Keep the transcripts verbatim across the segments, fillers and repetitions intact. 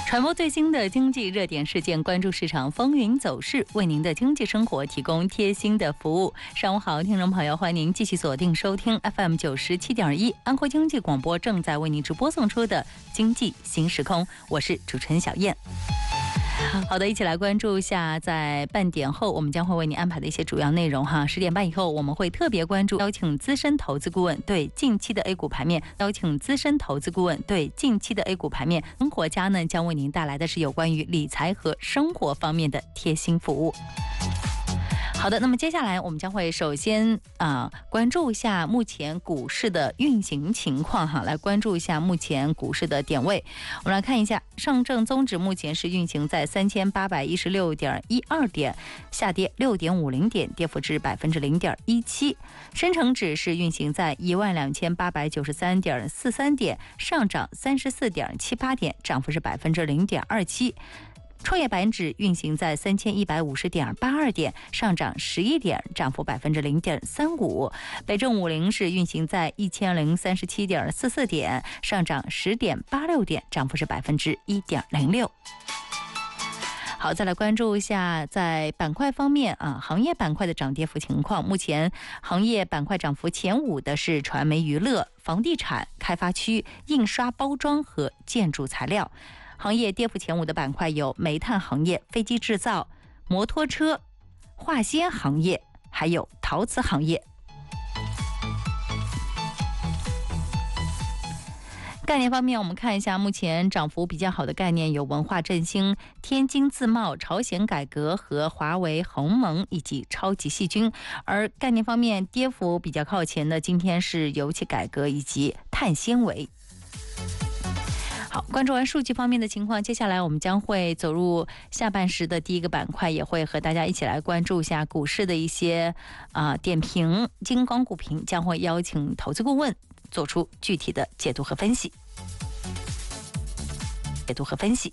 传播最新的经济热点事件，关注市场风云走势，为您的经济生活提供贴心的服务。上午好，听众朋友，欢迎您继续锁定收听 F M 九十七点一安徽经济广播正在为您直播送出的经济新时空，我是主持人小燕。好的，一起来关注一下，在半点后我们将会为您安排的一些主要内容哈。十点半以后，我们会特别关注，邀请资深投资顾问对近期的 A 股盘面，邀请资深投资顾问对近期的 A 股盘面，生活家呢将为您带来的是有关于理财和生活方面的贴心服务。好的，那么接下来我们将会首先啊、呃、关注一下目前股市的运行情况哈，来关注一下目前股市的点位。我们来看一下，上证综指目前是运行在三千八百一十六点一二点，下跌六点五零点，跌幅至百分之零点一七。深成指是运行在一万两千八百九十三点四三点，上涨三十四点七八点，涨幅是百分之零点二七。创业板指运行在三千一百五十点八二点，上涨十一点，涨幅百分之零点三五。北证五零是运行在一千零三十七点四四点，上涨十点八六点，涨幅是百分之一点零六。好，再来关注一下在板块方面啊，行业板块的涨跌幅情况。目前行业板块涨幅前五的是传媒娱乐、房地产、开发区、印刷包装和建筑材料。行业跌幅前五的板块有煤炭行业、飞机制造、摩托车、化纤行业，还有陶瓷行业。概念方面，我们看一下目前涨幅比较好的概念有文化振兴、天津自贸、朝鲜改革和华为、鸿蒙以及超级细菌。而概念方面跌幅比较靠前的，今天是油气改革以及碳纤维。好，关注完数据方面的情况，接下来我们将会走入下半时的第一个板块，也会和大家一起来关注一下股市的一些啊、呃、点评。金光股评将会邀请投资顾问做出具体的解读和分析。解读和分析。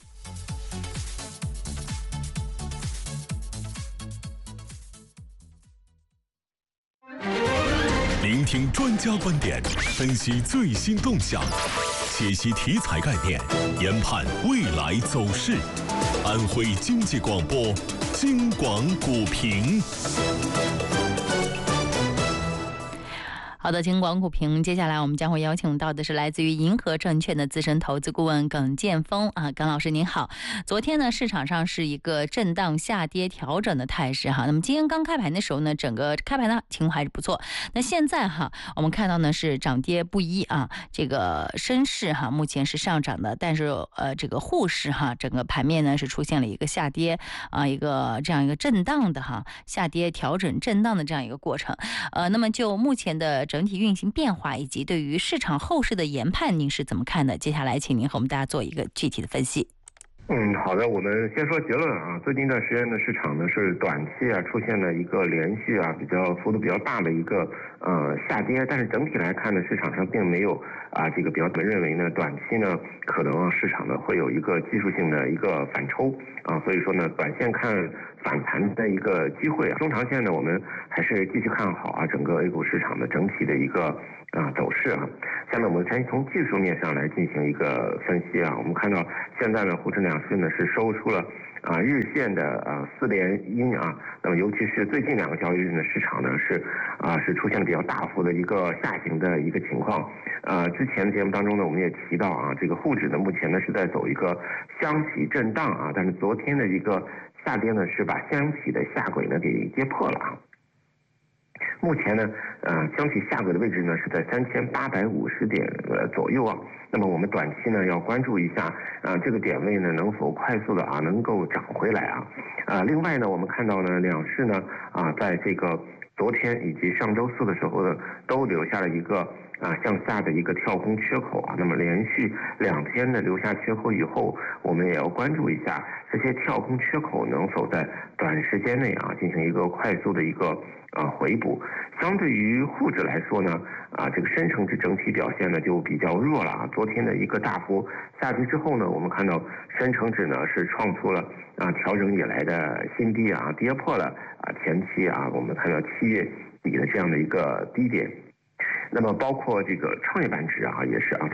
聆听专家观点，分析最新动向，解析题材概念，研判未来走势。安徽经济广播，京广股评。 好的，京广股评，接下来我们将会邀请到的是来自于银河证券的资深投资顾问耿建峰啊，耿老师您好。昨天呢，市场上是一个震荡下跌调整的态势哈。那么今天刚开盘的时候呢，整个开盘的情况还是不错。那现在哈，我们看到呢是涨跌不一啊。这个深市哈目前是上涨的，但是呃这个沪市哈整个盘面呢是出现了一个下跌啊，一个这样一个震荡的哈下跌调整震荡的这样一个过程。呃，那么就目前的整体运行变化以及对于市场后市的研判，您是怎么看的？接下来请您和我们大家做一个具体的分析。 嗯，好的，我们先说结论啊。最近一段时间的市场呢是短期啊出现了一个连续啊比较幅度比较大的一个呃下跌，但是整体来看呢，市场上并没有啊这个比较认为呢短期呢可能市场呢会有一个技术性的一个反抽啊，所以说呢短线看反弹的一个机会啊，中长线呢我们还是继续看好啊整个 A 股市场的整体的一个啊走势啊。下面我们先从技术面上来进行一个分析啊。我们看到现在呢沪深两市呢是收出了啊日线的啊四连阴啊，那么尤其是最近两个交易日呢，市场呢是啊是出现了比较大幅的一个下行的一个情况。呃，之前的节目当中呢，我们也提到啊，这个沪指呢目前呢是在走一个箱体震荡啊，但是昨天的一个下跌呢是把箱体的下轨呢给跌破了啊。目前呢，呃，箱体下轨的位置呢是在三千八百五十点呃左右啊。那么我们短期呢要关注一下，啊，这个点位呢能否快速的啊能够涨回来啊。啊，另外呢，我们看到呢两市呢啊在这个昨天以及上周四的时候呢都留下了一个啊向下的一个跳空缺口啊。那么连续两天呢留下缺口以后，我们也要关注一下这些跳空缺口能否在短时间内啊进行一个快速的一个啊回补。相对于沪指来说呢，啊这个深成指整体表现呢就比较弱了啊。昨天的一个大幅下跌之后呢，我们看到深成指呢是创出了啊调整以来的新低啊，跌破了啊前期啊我们看到七月底的这样的一个低点。那么包括这个创业板指啊也是啊。